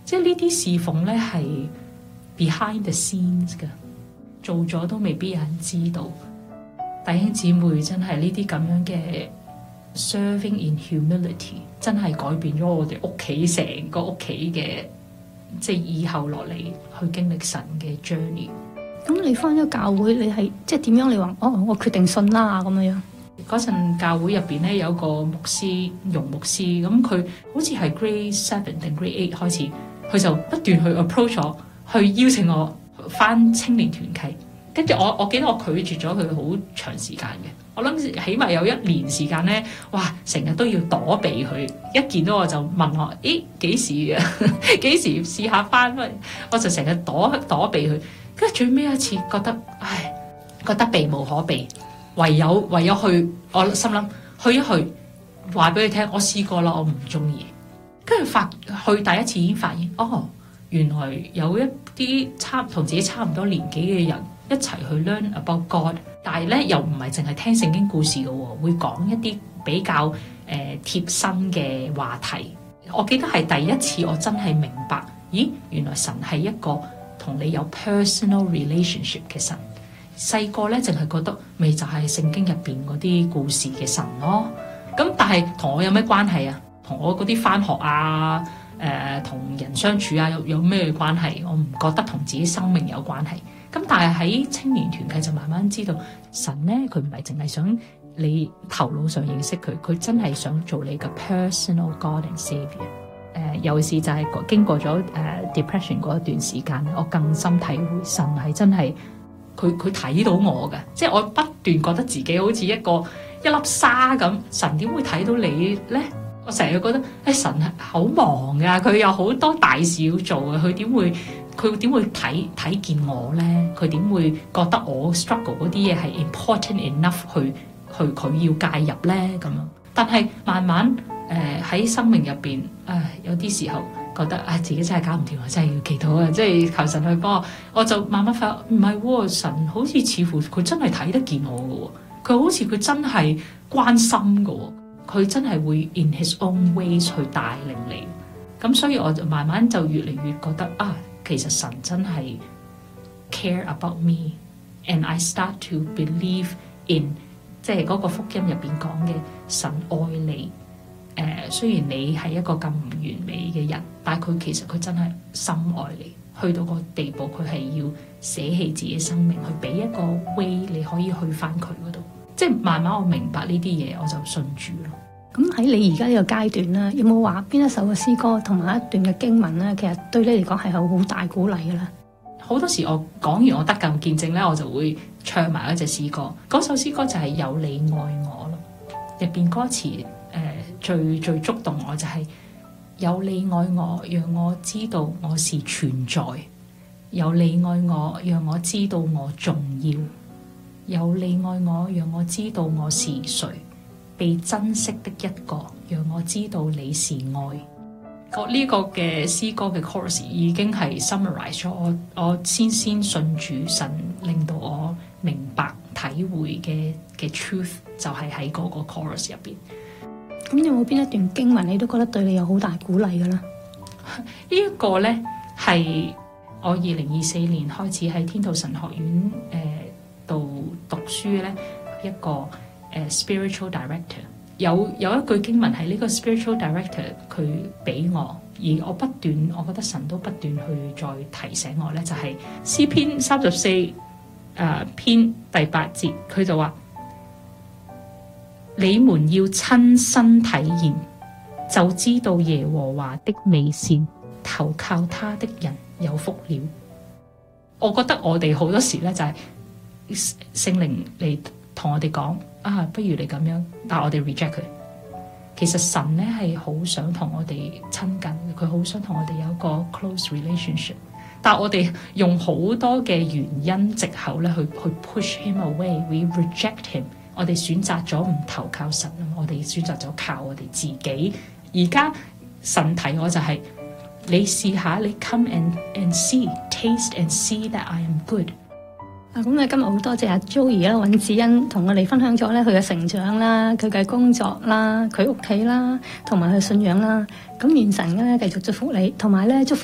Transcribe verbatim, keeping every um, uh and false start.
即係呢啲侍奉咧係 behind the scenes 嘅，做咗都未必有人知道。弟兄姊妹真係呢啲咁樣嘅 serving in humility， 真係改變咗我哋屋企成個屋企嘅，即係以後落嚟去經歷神嘅 journey。 咁你返咗教會，你係即係點樣？你話哦，我決定信啦咁樣。 嗰陣教會入邊咧有個牧師，容牧師，咁佢好似係 grade seven 定 grade eight 開始，佢就不斷去 approach 我，去邀請我返青年團契。跟住我，我記得我拒絕咗佢好長時間嘅。我諗起碼有一年時間咧，哇！成日都要躲避佢，一見到我就問我：咦，幾時啊？幾時試下返？我就成日躲躲避佢。跟住最尾一次覺得，唉，覺得避無可避。唯有唯有去，我心諗去一去，話俾佢聽，我試過啦，我唔中意。跟住發去第一次已經發現，哦，原來有一啲差同自己差唔多年紀嘅人一齊去 learn about God， 但係咧又唔係淨係聽聖經故事嘅喎，會講一啲比較誒、呃、貼身嘅話題。我記得係第一次我真係明白，咦，原來神係一個同你有 personal relationship 嘅神。細個咧，淨係覺得咪就係聖經入邊嗰啲故事嘅神咯。咁但係同我有咩關係啊？同我嗰啲返學啊，誒、呃、同人相處啊，有有咩關係？我唔覺得同自己生命有關係。咁但係喺青年團契就慢慢知道，神咧佢唔係淨係想你頭腦上認識佢，佢真係想做你嘅 personal God and Savior。誒、呃，尤其是就係經過咗誒、uh, depression 嗰一段時間，我更深體會神係真係。佢佢睇到我嘅，即係我不斷覺得自己好似一個一粒沙咁，神點會睇到你咧？我成日覺得，誒、哎、神係好忙噶，佢有好多大事要做嘅，佢點會佢點會睇睇見我咧？佢點會覺得我 struggle 嗰啲嘢係 important enough 去去佢要介入咧？咁樣，但係慢慢誒喺、呃、生命入邊，唉有啲時候。覺得啊，自己真係搞唔掂啊，真係要祈禱啊，即係求神去幫我。我就慢慢發覺，唔係喎，神好似似乎佢真係睇得見我嘅喎，佢好似佢真係關心嘅喎，佢真係會 in his own ways 去帶領你。咁所以我就慢慢就越嚟越覺得啊，其實神真係 care about me，and I start to believe in 即係嗰個福音入邊講嘅神愛你。誒、呃，雖然你係一個咁唔完美嘅人，但係佢其實佢真係深愛你，去到個地步，佢係要捨棄自己生命，去俾一個 way 你可以去翻佢嗰度。即係慢慢我明白呢啲嘢，我就信主咯。 咁喺你而家呢個階段咧，有冇話邊一首嘅詩歌同埋一段嘅經文咧，其實對你嚟講係有好大鼓勵嘅咧？ 好多時我講完我得救見證咧，我就會唱埋一隻詩歌。嗰首詩歌就係有你愛我咯，入邊歌詞。誒、呃、最最觸動我就係、是、有你愛我，讓我知道我是存在；有你愛我，讓我知道我重要；有你愛我，讓我知道我是誰，被珍惜的一個，讓我知道你是愛。我呢個嘅詩歌嘅 chorus 已經係 summarize 咗我我先先信主神，令到我明白體會嘅嘅 truth 就係喺嗰個 chorus 入邊。 咁有冇邊一段經文你都覺得對你有好大鼓勵嘅咧？呢一個咧係我二零二四年開始喺天道神學院誒度、呃、讀書咧，一個誒、呃、spiritual director 有有一句經文係呢個 spiritual director 佢俾我，而我不斷我覺得神都不斷去再提醒我咧，就係、是、詩篇三十四誒篇第八節，佢就話。你們要親身體驗，就知道耶和華的美善，投靠他的人有福了。我覺得我哋好多時咧就係聖靈嚟同我哋講啊，不如你咁樣，但係我哋 reject 佢。其實神咧係好想同我哋親近，佢好想同我哋有一個 close relationship，但係我哋用好多嘅原因藉口咧去去 push him away，we reject him。我哋選擇咗唔投靠神，我哋選擇咗靠我哋自己。而家神提我就係、是、你試下，你 come and and see, taste and see that I am good。 啊，咁啊，今日好多謝阿 Joey 啦，尹子欣同我哋分享咗咧佢嘅成長啦，佢嘅工作啦，佢屋企啦，同埋佢信仰啦。咁願神咧繼續祝福你，同埋咧祝福。